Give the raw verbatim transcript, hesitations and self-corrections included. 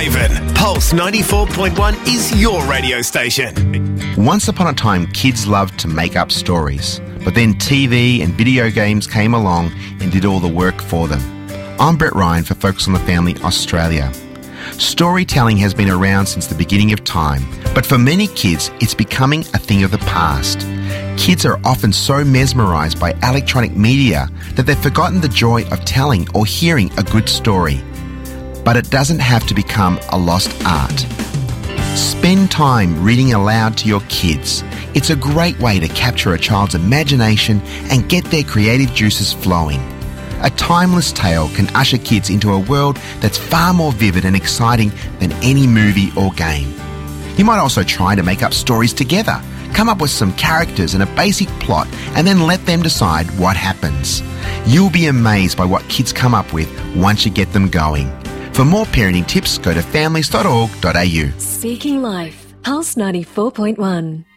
Haven, Pulse ninety-four point one is your radio station. Once upon a time, kids loved to make up stories, but then T V and video games came along and did all the work for them. I'm Brett Ryan for Focus on the Family Australia. Storytelling has been around since the beginning of time, but for many kids, it's becoming a thing of the past. Kids are often so mesmerised by electronic media that they've forgotten the joy of telling or hearing a good story. But it doesn't have to become a lost art. Spend time reading aloud to your kids. It's a great way to capture a child's imagination and get their creative juices flowing. A timeless tale can usher kids into a world that's far more vivid and exciting than any movie or game. You might also try to make up stories together. Come up with some characters and a basic plot and then let them decide what happens. You'll be amazed by what kids come up with once you get them going. For more parenting tips, go to families dot org dot a u. Speaking Life, Pulse ninety-four point one.